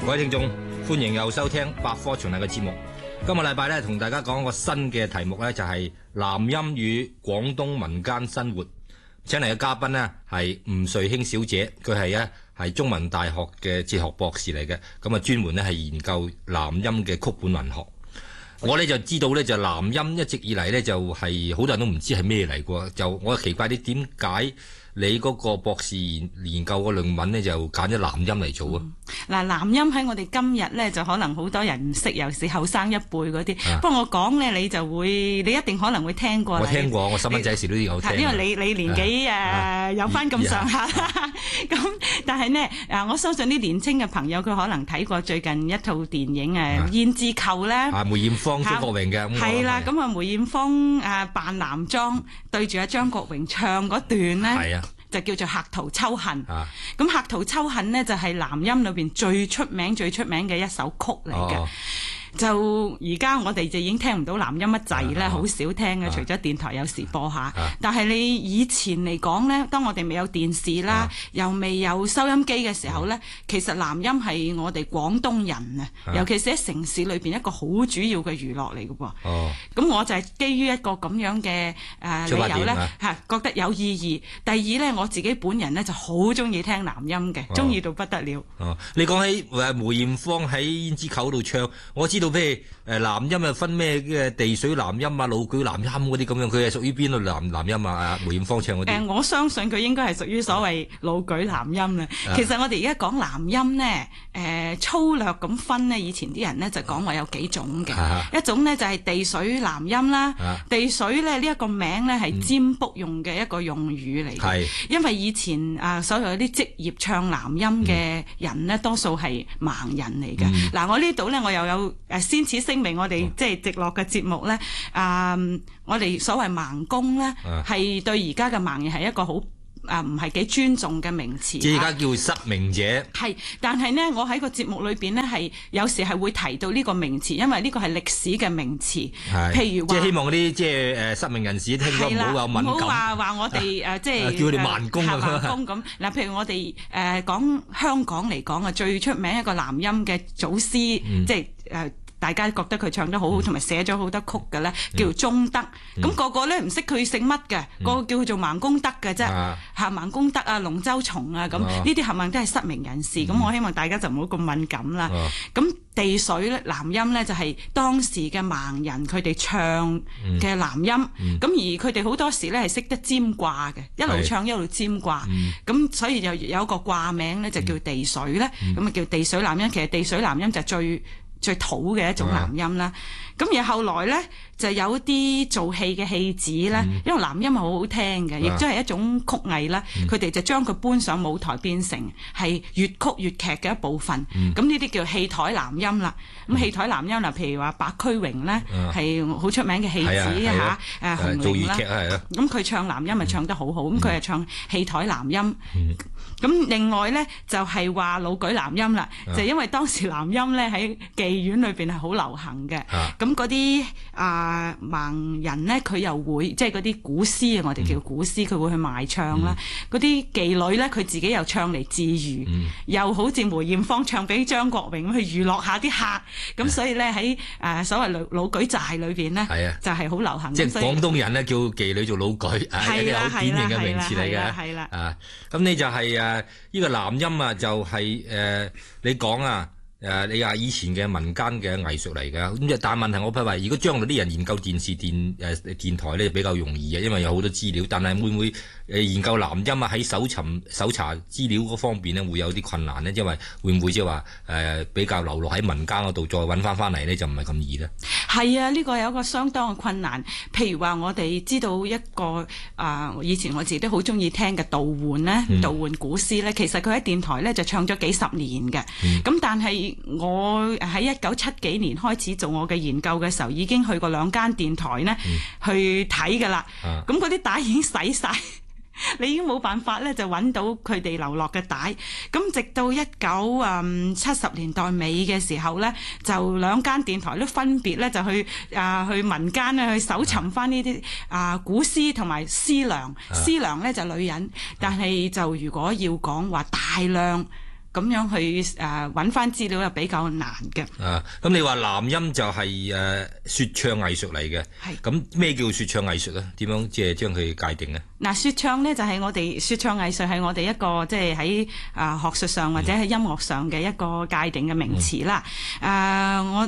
各位聽眾，歡迎又收聽百科全書嘅節目。今個禮拜咧，同大家講個新嘅題目咧，就係南音與廣東民間生活。請嚟嘅嘉賓呢係吳瑞卿小姐，佢係中文大學嘅哲學博士嚟嘅，咁啊專門咧係研究南音嘅曲本文學。我咧就知道咧，就南音一直以嚟咧就係好多人都唔知係咩嚟嘅，就我奇怪啲點解你嗰個博士研究個論文咧就揀咗南音嚟做啊？ 嗱，南音喺我哋今日咧就可能好多人唔識，尤其是後生一輩嗰啲。不過我講咧，你一定可能會聽過。 我聽過，我細蚊仔時都有聽。 因為你年紀有翻咁上下啦。咁但係呢，我相信啲年青嘅朋友佢可能睇過最近一套電影《胭脂扣》咧。梅艷芳、張國榮嘅。 係啦，咁啊梅艷芳扮男裝對住阿張國榮唱嗰段咧。就叫做《客途秋恨》。咁《客途秋恨》呢，就係南音裏邊最出名嘅一首曲嚟嘅。就而家我哋就已經聽唔到南音乜滯啦，好少聽嘅，除咗電台有時播下。但係你以前嚟講呢，當我哋未有電視啦，又未有收音機嘅時候呢，其實南音係我哋廣東人啊，尤其是喺城市裏邊一個好主要嘅娛樂嚟嘅噃。咁我就係基於一個咁樣嘅理由呢，覺得有意義。第二呢，我自己本人呢就好中意聽南音嘅，中意到不得了。 你講起梅艷芳喺胭脂扣度唱，我知道譬如南音啊分咩嘅地水南音啊、老舉南音嗰啲咁樣，佢係屬於邊度南音啊？梅艷芳唱嗰啲？ 我相信佢應該係屬於所謂老舉南音啦。其實我哋而家講南音呢，粗略咁分呢，以前啲人呢就講話有幾種嘅。一種呢就係地水南音啦。地水呢一個名呢係占卜用嘅一個用語嚟嘅。因為以前所有啲職業唱南音嘅人呢，多數係盲人嚟嘅。嗱，我呢度呢，我又有先此聲明，我哋即係直落嘅節目咧，我哋所謂盲公咧，係對而家嘅盲人係一個好唔係幾尊重嘅名詞。 即係而家叫失明者。 係，但係呢，我喺個節目裏邊呢，係有時係會提到呢個名詞，因為呢個係歷史嘅名詞。譬如話， 即係希望嗰啲即係失明人士聽咗唔好有敏感。唔好話我哋即係叫佢哋盲公咁。嗱，譬如我哋講香港嚟講啊，最出名一個南音嘅祖師，即係大家覺得佢唱得好好，同埋寫咗好多曲嘅咧，叫做鍾德。咁個個咧唔識佢姓乜嘅，個個叫佢做盲公德嘅啫。盲公德啊，龍舟松啊，咁呢啲冚唪唥都係失明人士。咁我希望大家就唔好咁敏感啦。咁地水咧，南音咧就係當時嘅盲人佢哋唱嘅南音。咁而佢哋好多時咧係識得占卦嘅，一路唱一路占卦。咁所以就有一個卦名咧就叫地水咧，咁啊叫地水南音。其實地水南音就最土嘅一種南音啦，咁而後來咧就有啲做戲嘅戲子咧，因為南音係好好聽嘅，亦都係一種曲藝啦。佢哋就將佢搬上舞台，變成係粵曲粵劇嘅一部分。咁呢啲叫戲台南音啦。咁戲台南音嗱，譬如話白駒榮咧，係好出名嘅戲子嚇，紅伶啦。咁佢唱南音咪唱得好好，咁佢係唱戲台南音。咁另外咧就係話老舉南音啦，就因為當時南音咧喺妓院裏邊係好流行嘅。咁嗰啲盲人咧，佢又會即係嗰啲古詩啊，我哋叫古詩，佢會去賣唱啦。嗰啲妓女咧，佢自己又唱嚟自娛，又好似梅艷芳唱俾張國榮去娛樂下啲客。咁所以咧喺所謂老舉寨裏邊咧，就係好流行。 即係廣東人咧叫妓女做老舉，一個好典型嘅名詞嚟嘅。 係啦， 咁你就係呢個南音啊，就係你講啊。你話以前嘅民間嘅藝術嚟㗎，咁但係問題我譬如話，如果將來啲人研究電視電台咧比較容易嘅，因為有好多資料，但係會唔會研究南音啊喺搜查資料嗰方面咧會有啲困難呢？因為會唔會即係話比較流落喺民間嗰度再揾翻嚟呢？就唔係咁易呢？ 係啊，呢個有一個相當嘅困難。譬如話我哋知道一個以前我自己都好中意聽嘅杜煥咧，杜煥古詩咧，其實佢喺電台咧就唱咗幾十年嘅。咁但係我喺1970幾年開始做我嘅研究嘅時候，已經去過2間電台呢去睇㗎啦。咁嗰啲帶已經洗晒。你已經冇辦法咧，就揾到佢哋流落嘅帶。咁直到1970年代尾嘅時候咧，就2間電台都分別咧就去民間咧去搜尋翻呢啲古詩同埋詩娘。詩娘咧就女人，但係就如果要講話大量咁樣去揾翻資料又比較難嘅。 咁你話南音就係說唱藝術嚟嘅， 係咁咩叫說唱藝術咧？點樣即係將佢界定咧？ 嗱，說唱咧就係我哋說唱藝術係我哋一個即係喺學術上或者喺音樂上嘅一個界定嘅名詞啦。我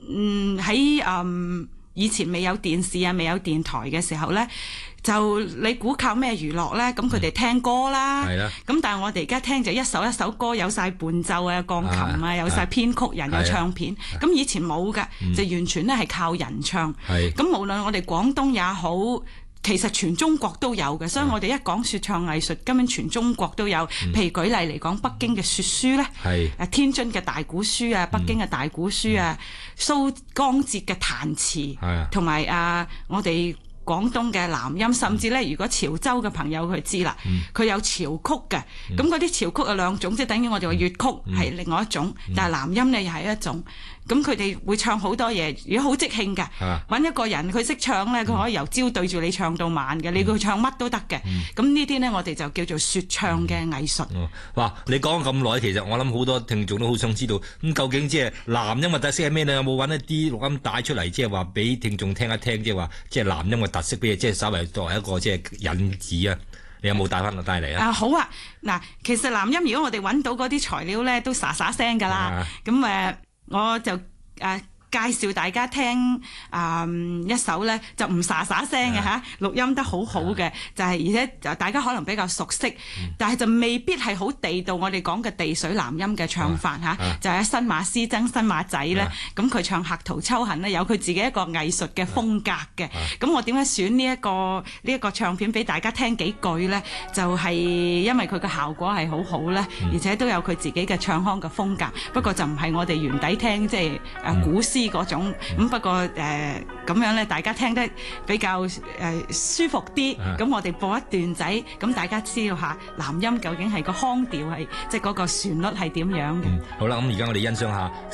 喺以前未有電視啊、未有電台嘅時候咧，就你估靠咩娛樂咧？咁佢哋聽歌啦，咁但係我哋而家聽就一首一首歌，有晒伴奏啊、鋼琴啊，有晒編曲人，有唱片。咁以前冇㗎，就完全咧係靠人唱。咁無論我哋廣東也好，其實全中國都有嘅，所以我哋一講說唱藝術，根本全中國都有。譬如舉例嚟講，北京嘅說書咧，天津嘅大鼓書啊，北京嘅大鼓書啊，蘇江浙嘅彈詞，同埋我哋廣東嘅南音，甚至咧，如果潮州嘅朋友佢知啦，佢有潮曲嘅，咁嗰啲潮曲有兩種，即係等於我哋話粵曲係另外一種，但係南音咧又係一種。咁佢哋會唱好多嘢，如果好即興嘅，揾一個人佢識唱咧，佢可以由朝對住你唱到晚嘅，你叫佢唱乜都得嘅。咁呢啲咧，我哋就叫做說唱嘅藝術。 哇！你講咁耐，其實我諗好多聽眾都好想知道，咁究竟即係南音嘅特色係咩？你有冇揾一啲錄音帶出嚟，即係話俾聽眾聽一聽，即係話即係南音嘅特色俾你，即係稍微作為一個即係引子啊？你有冇帶翻個帶嚟啊？ 好啊！嗱，其實南音如果我哋揾到嗰啲材料咧，都沙沙聲㗎啦。咁我就介紹大家聽一首咧，就唔沙沙聲嘅嚇，錄音得好好嘅，就係而且大家可能比較熟悉，但係就未必係好地道。我哋講嘅地水南音嘅唱法嚇，就係新馬師曾新馬仔咧，咁佢唱客途秋恨咧，有佢自己一個藝術嘅風格嘅。咁我點解選呢一個唱片俾大家聽幾句咧？就係因為佢嘅效果係好好咧，而且都有佢自己嘅唱腔嘅風格。不過就唔係我哋原底聽即係古詩嗰種。咁不過咁樣咧，大家聽得比較舒服啲。咁我哋播一段仔，咁大家知道下南音究竟係個腔調係即係嗰個旋律係點樣嘅。 好啦，咁而家我哋欣賞下